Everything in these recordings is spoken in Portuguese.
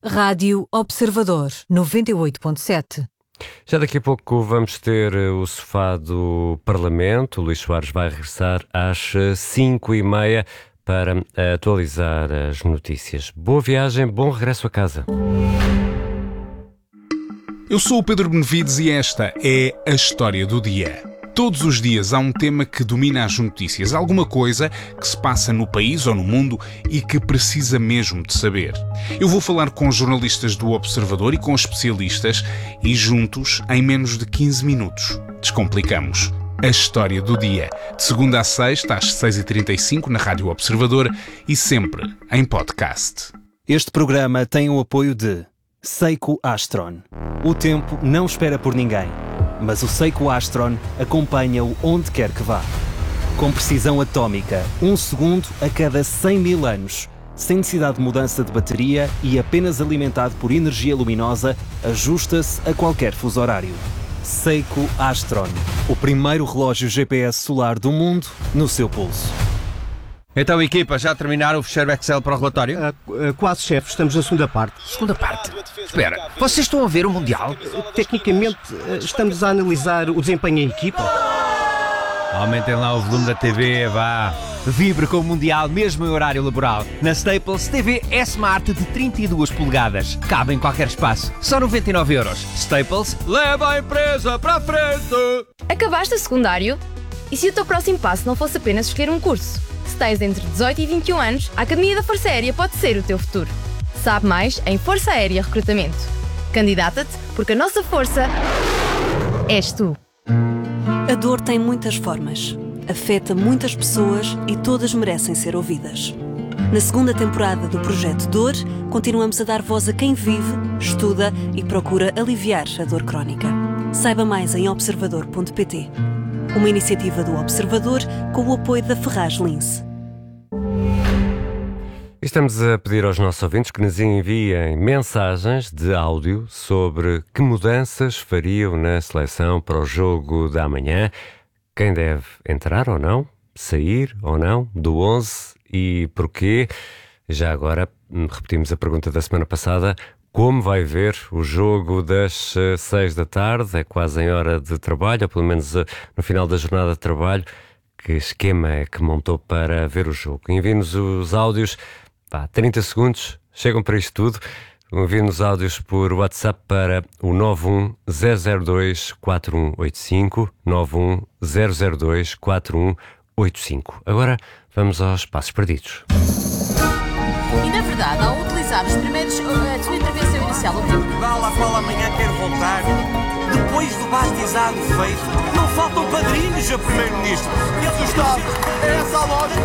Rádio Observador 98.7. Já daqui a pouco vamos ter o sofá do Parlamento. O Luís Soares vai regressar às 5h30 para atualizar as notícias. Boa viagem, bom regresso a casa. Eu sou o Pedro Benevides e esta é a História do Dia. Todos os dias há um tema que domina as notícias, alguma coisa que se passa no país ou no mundo e que precisa mesmo de saber. Eu vou falar com jornalistas do Observador e com especialistas e juntos, em menos de 15 minutos, descomplicamos a História do Dia. De segunda a sexta, às 6h35 na Rádio Observador e sempre em podcast. Este programa tem o apoio de Seiko Astron. O tempo não espera por ninguém, mas o Seiko Astron acompanha-o onde quer que vá. Com precisão atómica, 1 segundo a cada 100 mil anos, sem necessidade de mudança de bateria e apenas alimentado por energia luminosa, ajusta-se a qualquer fuso horário. Seiko Astron, o primeiro relógio GPS solar do mundo no seu pulso. Então, equipa, já terminaram o fecheiro Excel para o relatório? Quase, chefe. Estamos na segunda parte. Segunda parte? Espera, vocês estão a ver o Mundial? Tecnicamente, estamos a analisar o desempenho em equipa. Aumentem lá o volume da TV, vá. Vibre com o Mundial, mesmo em horário laboral. Na Staples, TV S-Smart de 32 polegadas. Cabe em qualquer espaço. Só 99€. Staples, leva a empresa para a frente! Acabaste o secundário? E se o teu próximo passo não fosse apenas escolher um curso? Se tens entre 18 e 21 anos, a Academia da Força Aérea pode ser o teu futuro. Sabe mais em Força Aérea Recrutamento. Candidata-te porque a nossa força és tu. A dor tem muitas formas, afeta muitas pessoas e todas merecem ser ouvidas. Na segunda temporada do Projeto Dor, continuamos a dar voz a quem vive, estuda e procura aliviar a dor crónica. Saiba mais em observador.pt. Uma iniciativa do Observador com o apoio da Ferraz Lince. Estamos a pedir aos nossos ouvintes que nos enviem mensagens de áudio sobre que mudanças fariam na seleção para o jogo da manhã, quem deve entrar ou não, sair ou não do 11 e porquê. Já agora repetimos a pergunta da semana passada: como vai ver o jogo das 6 da tarde? É quase em hora de trabalho, ou pelo menos no final da jornada de trabalho. Que esquema é que montou para ver o jogo? Envie-nos os áudios, 30 segundos, chegam para isto tudo. Envie-nos áudios por WhatsApp para o 910024185, 910024185. Agora vamos aos passos perdidos. E na verdade, ao utilizar a sua intervenção inicial, Portugal, à qual amanhã quer voltar, depois do bastizado feito, não faltam padrinhos a primeiro-ministro. E os Estados, é essa a lógica?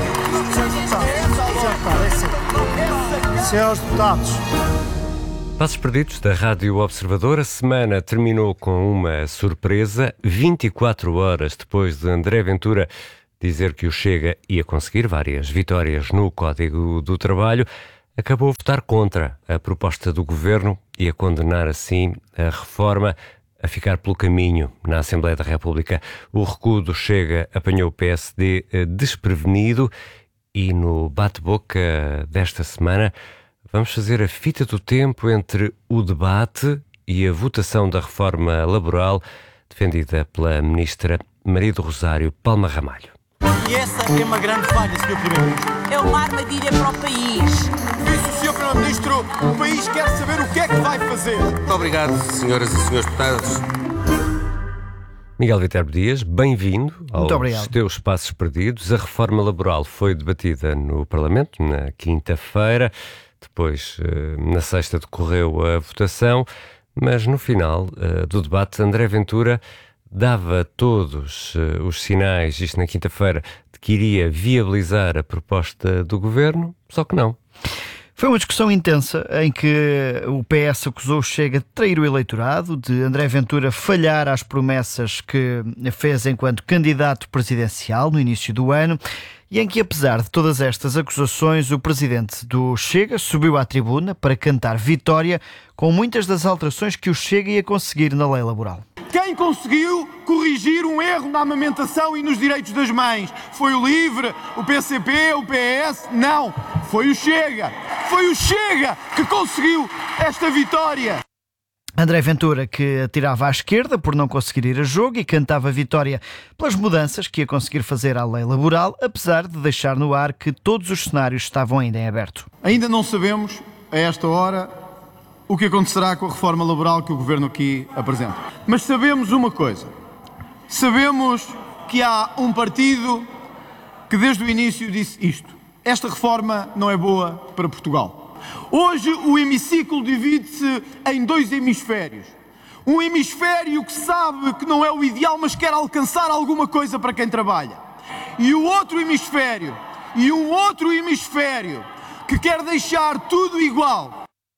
Senhores deputados. Passos perdidos da Rádio Observador. A semana terminou com uma surpresa. 24 horas depois de André Ventura dizer que o Chega ia conseguir várias vitórias no Código do Trabalho, acabou a votar contra a proposta do Governo e a condenar assim a reforma a ficar pelo caminho na Assembleia da República. O recuo do Chega apanhou o PSD desprevenido e no bate-boca desta semana vamos fazer a fita do tempo entre o debate e a votação da reforma laboral defendida pela ministra Maria do Rosário Palma Ramalho. E essa é uma grande falha, Sr. Primeiro-Ministro. é uma armadilha para o país. Disse o Sr. Primeiro-Ministro, o país quer saber o que é que vai fazer. Muito obrigado, senhoras e senhores deputados. Miguel Viterbo Dias, bem-vindo aos teus passos perdidos. A reforma laboral foi debatida no Parlamento na quinta-feira, depois na sexta decorreu a votação, mas no final do debate André Ventura dava todos os sinais, isto na quinta-feira, de que iria viabilizar a proposta do Governo, só que não. Foi uma discussão intensa em que o PS acusou o Chega de trair o eleitorado, de André Ventura falhar às promessas que fez enquanto candidato presidencial no início do ano e em que, apesar de todas estas acusações, o presidente do Chega subiu à tribuna para cantar vitória com muitas das alterações que o Chega ia conseguir na lei laboral. Quem conseguiu corrigir um erro na amamentação e nos direitos das mães? Foi o LIVRE, o PCP, o PS? Não, foi o Chega. Foi o Chega que conseguiu esta vitória. André Ventura, que atirava à esquerda por não conseguir ir a jogo e cantava vitória pelas mudanças que ia conseguir fazer à lei laboral, apesar de deixar no ar que todos os cenários estavam ainda em aberto. Ainda não sabemos, a esta hora, o que acontecerá com a reforma laboral que o Governo aqui apresenta. Mas sabemos uma coisa. Sabemos que há um partido que desde o início disse isto. Esta reforma não é boa para Portugal. Hoje o hemiciclo divide-se em dois hemisférios. Um hemisfério que sabe que não é o ideal, mas quer alcançar alguma coisa para quem trabalha. E um outro hemisfério que quer deixar tudo igual.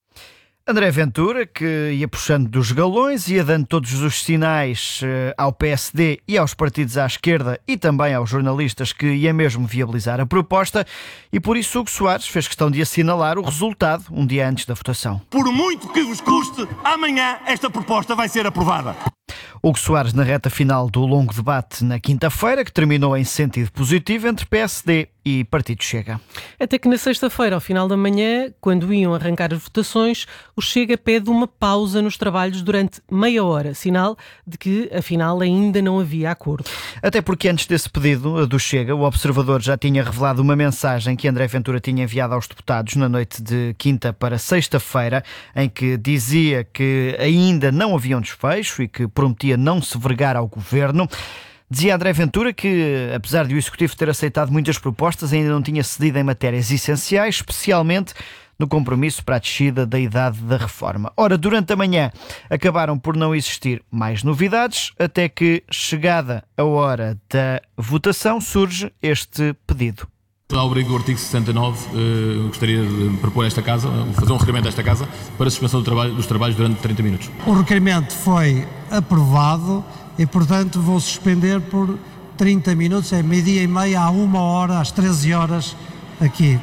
André Ventura, que ia puxando dos galões, ia dando todos os sinais ao PSD e aos partidos à esquerda e também aos jornalistas que ia mesmo viabilizar a proposta, e por isso Hugo Soares fez questão de assinalar o resultado um dia antes da votação. Por muito que vos custe, amanhã esta proposta vai ser aprovada. Hugo Soares na reta final do longo debate na quinta-feira, que terminou em sentido positivo entre PSD e Partido Chega. Até que na sexta-feira, ao final da manhã, quando iam arrancar as votações, o Chega pede uma pausa nos trabalhos durante meia hora, sinal de que, afinal, ainda não havia acordo. Até porque antes desse pedido do Chega, o Observador já tinha revelado uma mensagem que André Ventura tinha enviado aos deputados na noite de quinta para sexta-feira, em que dizia que ainda não havia um desfecho e que prometia não se vergar ao governo. Dizia André Ventura que, apesar de o Executivo ter aceitado muitas propostas, ainda não tinha cedido em matérias essenciais, especialmente no compromisso para a descida da idade da reforma. Ora, durante a manhã acabaram por não existir mais novidades, até que, chegada a hora da votação, surge este pedido. Ao abrigo do artigo 69, gostaria de propor esta Casa, fazer um requerimento a esta Casa para a suspensão dos trabalhos durante 30 minutos. O requerimento foi aprovado e, portanto, vou suspender por 30 minutos, é meio-dia e meia, à 1h, às 13 horas, aqui.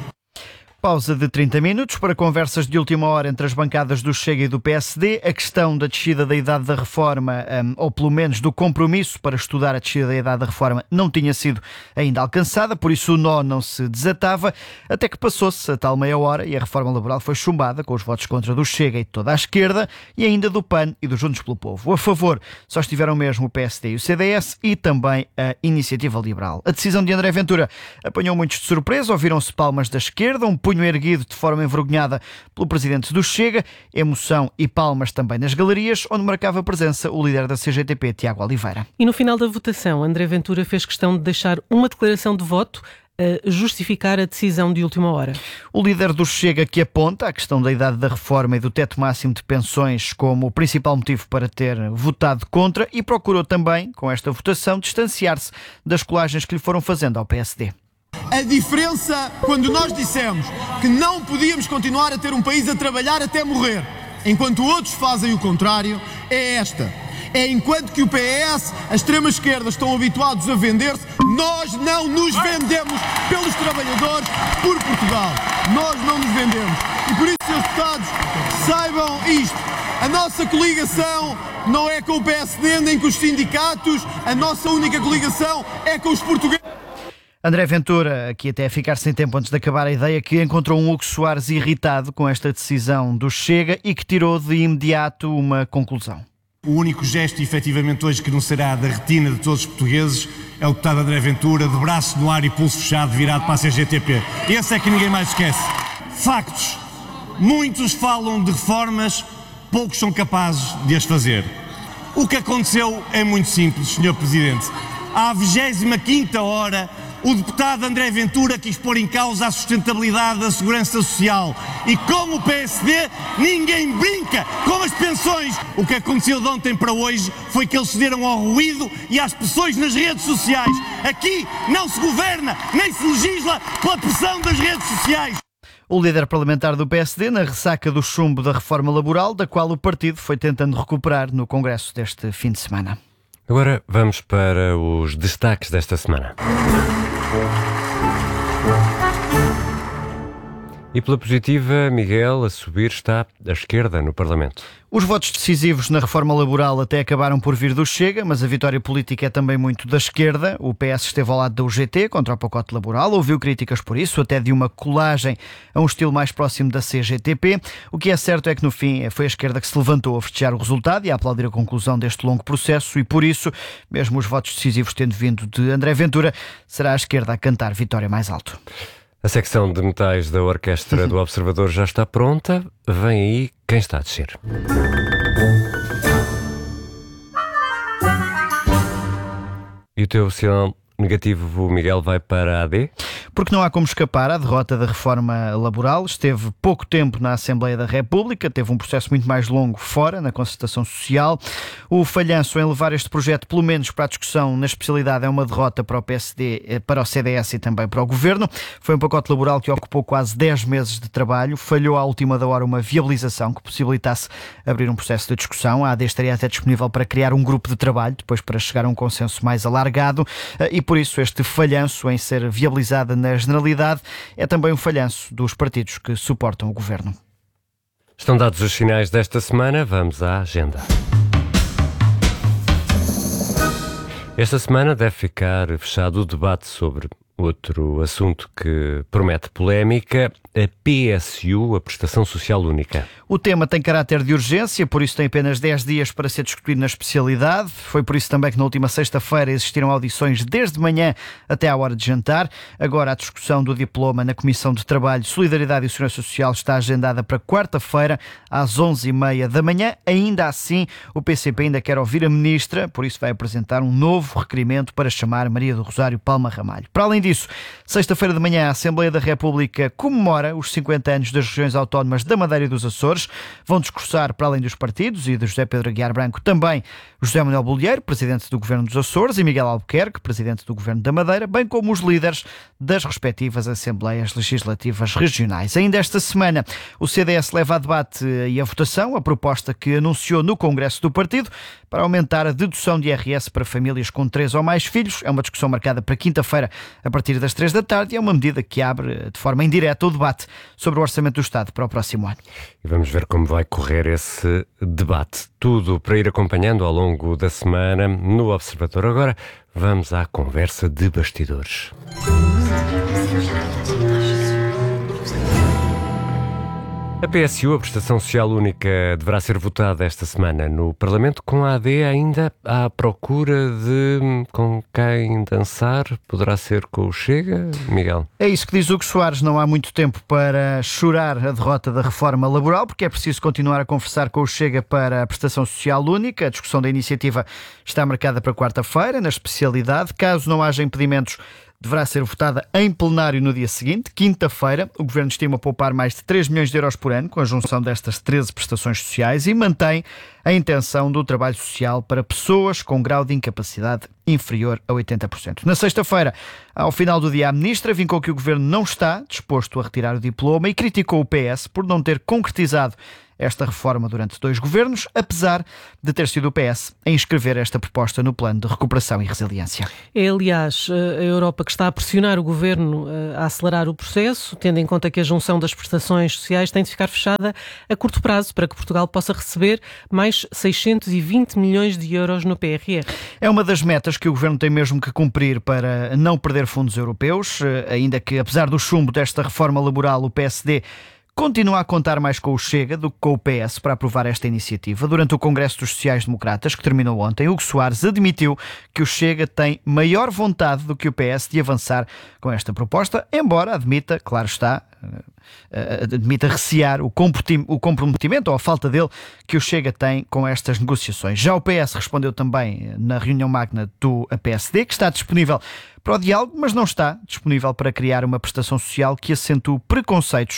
Pausa de 30 minutos para conversas de última hora entre as bancadas do Chega e do PSD. A questão da descida da idade da reforma, ou pelo menos do compromisso para estudar a descida da idade da reforma, não tinha sido ainda alcançada, por isso o nó não se desatava, até que passou-se a tal meia hora e a reforma laboral foi chumbada com os votos contra do Chega e de toda a esquerda e ainda do PAN e do Juntos pelo Povo. A favor só estiveram mesmo o PSD e o CDS e também a Iniciativa Liberal. A decisão de André Ventura apanhou muitos de surpresa, ouviram-se palmas da esquerda, um punho erguido de forma envergonhada pelo presidente do Chega, emoção e palmas também nas galerias, onde marcava presença o líder da CGTP, Tiago Oliveira. E no final da votação, André Ventura fez questão de deixar uma declaração de voto a justificar a decisão de última hora. O líder do Chega, que aponta a questão da idade da reforma e do teto máximo de pensões como o principal motivo para ter votado contra, e procurou também, com esta votação, distanciar-se das colagens que lhe foram fazendo ao PSD. A diferença, quando nós dissemos que não podíamos continuar a ter um país a trabalhar até morrer, enquanto outros fazem o contrário, é esta. É enquanto que o PS, a extrema-esquerda, estão habituados a vender-se, nós não nos vendemos pelos trabalhadores por Portugal. Nós não nos vendemos. E por isso, senhores deputados, saibam isto. A nossa coligação não é com o PSD nem com os sindicatos, a nossa única coligação é com os portugueses. André Ventura, aqui até a ficar sem tempo antes de acabar a ideia, que encontrou um Hugo Soares irritado com esta decisão do Chega e que tirou de imediato uma conclusão. O único gesto, efetivamente, hoje que não será da retina de todos os portugueses é o deputado André Ventura, de braço no ar e pulso fechado, virado para a CGTP. Esse é que ninguém mais esquece. Factos. Muitos falam de reformas, poucos são capazes de as fazer. O que aconteceu é muito simples, Sr. Presidente. À 25ª hora, o deputado André Ventura quis pôr em causa a sustentabilidade da segurança social. E como o PSD, ninguém brinca com as pensões. O que aconteceu de ontem para hoje foi que eles cederam ao ruído e às pressões nas redes sociais. Aqui não se governa, nem se legisla pela pressão das redes sociais. O líder parlamentar do PSD na ressaca do chumbo da reforma laboral, da qual o partido foi tentando recuperar no Congresso deste fim de semana. Agora vamos para os destaques desta semana. E pela positiva, Miguel, a subir está a esquerda no Parlamento. Os votos decisivos na reforma laboral até acabaram por vir do Chega, mas a vitória política é também muito da esquerda. O PS esteve ao lado da UGT contra o pacote laboral, ouviu críticas por isso, até de uma colagem a um estilo mais próximo da CGTP. O que é certo é que no fim foi a esquerda que se levantou a festejar o resultado e a aplaudir a conclusão deste longo processo e por isso, mesmo os votos decisivos tendo vindo de André Ventura, será a esquerda a cantar vitória mais alto. A secção de metais da Orquestra do Observador já está pronta. Vem aí quem está a descer. E o teu sinal negativo, Miguel, vai para a AD? Porque não há como escapar à derrota da reforma laboral. Esteve pouco tempo na Assembleia da República, teve um processo muito mais longo fora, na concertação social. O falhanço em levar este projeto, pelo menos para a discussão na especialidade, é uma derrota para o PSD, para o CDS e também para o Governo. Foi um pacote laboral que ocupou quase 10 meses de trabalho. Falhou à última da hora uma viabilização que possibilitasse abrir um processo de discussão. A AD estaria até disponível para criar um grupo de trabalho, depois para chegar a um consenso mais alargado. E por isso este falhanço em ser viabilizada na generalidade é também um falhanço dos partidos que suportam o Governo. Estão dados os sinais desta semana, vamos à agenda. Esta semana deve ficar fechado o debate sobre outro assunto que promete polémica, a PSU, a Prestação Social Única. O tema tem caráter de urgência, por isso tem apenas 10 dias para ser discutido na especialidade. Foi por isso também que na última sexta-feira existiram audições desde manhã até à hora de jantar. Agora a discussão do diploma na Comissão de Trabalho, Solidariedade e Segurança Social está agendada para quarta-feira às 11h30 da manhã. Ainda assim, o PCP ainda quer ouvir a Ministra, por isso vai apresentar um novo requerimento para chamar Maria do Rosário Palma Ramalho. Para além disso, sexta-feira de manhã a Assembleia da República comemora os 50 anos das regiões autónomas da Madeira e dos Açores. Vão discursar, para além dos partidos e de José Pedro Aguiar Branco, também José Manuel Bolieiro, Presidente do Governo dos Açores, e Miguel Albuquerque, Presidente do Governo da Madeira, bem como os líderes das respectivas Assembleias Legislativas Regionais. Ainda esta semana, o CDS leva a debate e a votação a proposta que anunciou no Congresso do Partido para aumentar a dedução de IRS para famílias com 3 ou mais filhos. É uma discussão marcada para quinta-feira, a partir das 3 da tarde, e é uma medida que abre de forma indireta o debate sobre o Orçamento do Estado para o próximo ano. E vamos ver como vai correr esse debate. Tudo para ir acompanhando ao longo da semana no Observador. Agora vamos à conversa de bastidores. A PSU, a Prestação Social Única, deverá ser votada esta semana no Parlamento, com a AD ainda à procura de com quem dançar. Poderá ser com o Chega, Miguel? É isso que diz Hugo Soares. Não há muito tempo para chorar a derrota da reforma laboral, porque é preciso continuar a conversar com o Chega para a Prestação Social Única. A discussão da iniciativa está marcada para quarta-feira, na especialidade. Caso não haja impedimentos, deverá ser votada em plenário no dia seguinte, quinta-feira. O Governo estima poupar mais de 3 milhões de euros por ano com a junção destas 13 prestações sociais e mantém a intenção do trabalho social para pessoas com grau de incapacidade inferior a 80%. Na sexta-feira, ao final do dia, a Ministra vincou que o Governo não está disposto a retirar o diploma e criticou o PS por não ter concretizado esta reforma durante 2 governos, apesar de ter sido o PS a inscrever esta proposta no Plano de Recuperação e Resiliência. É, aliás, a Europa que está a pressionar o Governo a acelerar o processo, tendo em conta que a junção das prestações sociais tem de ficar fechada a curto prazo para que Portugal possa receber mais 620 milhões de euros no PRR. É uma das metas que o Governo tem mesmo que cumprir para não perder fundos europeus, ainda que, apesar do chumbo desta reforma laboral, o PSD continua a contar mais com o Chega do que com o PS para aprovar esta iniciativa. Durante o Congresso dos Sociais-Democratas, que terminou ontem, Hugo Soares admitiu que o Chega tem maior vontade do que o PS de avançar com esta proposta, embora admita, claro está, admita recear o comprometimento ou a falta dele que o Chega tem com estas negociações. Já o PS respondeu também na reunião magna do PSD, que está disponível para o diálogo, mas não está disponível para criar uma prestação social que acentue preconceitos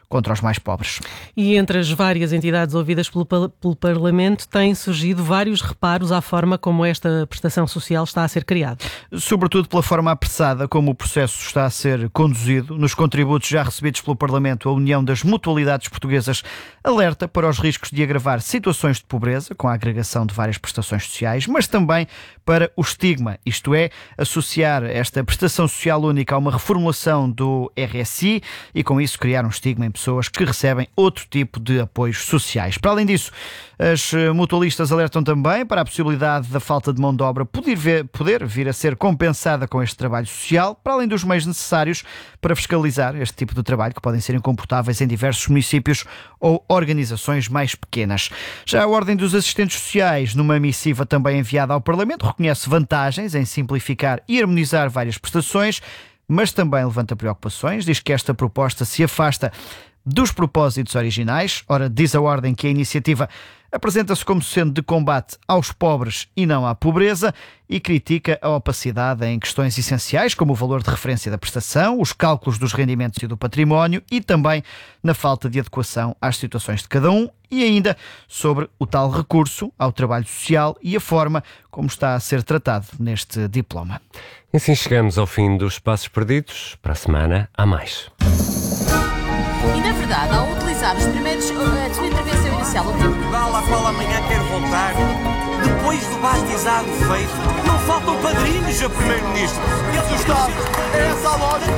contra os mais pobres. E entre as várias entidades ouvidas pelo Parlamento têm surgido vários reparos à forma como esta prestação social está a ser criada. Sobretudo pela forma apressada como o processo está a ser conduzido. Nos contributos já recebidos pelo Parlamento, a União das Mutualidades Portuguesas alerta para os riscos de agravar situações de pobreza com a agregação de várias prestações sociais, mas também para o estigma, isto é, associar esta prestação social única a uma reformulação do RSI e com isso criar um estigma em pessoas que recebem outro tipo de apoios sociais. Para além disso, as mutualistas alertam também para a possibilidade da falta de mão de obra poder vir a ser compensada com este trabalho social, para além dos meios necessários para fiscalizar este tipo de trabalho, que podem ser incomportáveis em diversos municípios ou organizações mais pequenas. Já a Ordem dos Assistentes Sociais, numa missiva também enviada ao Parlamento, reconhece vantagens em simplificar e harmonizar várias prestações, mas também levanta preocupações. Diz que esta proposta se afasta dos propósitos originais. Ora, diz a Ordem que a iniciativa apresenta-se como sendo de combate aos pobres e não à pobreza e critica a opacidade em questões essenciais, como o valor de referência da prestação, os cálculos dos rendimentos e do património e também na falta de adequação às situações de cada um e ainda sobre o tal recurso ao trabalho social e a forma como está a ser tratado neste diploma. E assim chegamos ao fim dos Passos Perdidos. Para a semana, há mais. E na verdade, ao utilizar os primeiros, a sua intervenção inicial, o tempo Portugal, à qual amanhã quer voltar, depois do bastizado feito, não faltam padrinhos a primeiro-ministro. Senhores deputados, é essa a lógica.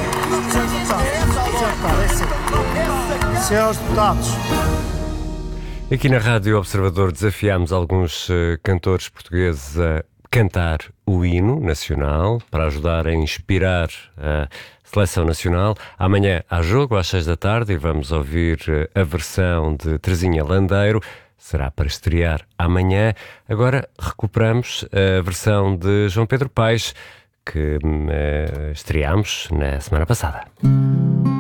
Senhores deputados. Aqui na Rádio Observador desafiámos alguns cantores portugueses a cantar o hino nacional para ajudar a inspirar a Seleção Nacional. Amanhã há jogo às 6 da tarde e vamos ouvir a versão de Terezinha Landeiro. Será para estrear amanhã. Agora recuperamos a versão de João Pedro Paes, que estreámos na semana passada.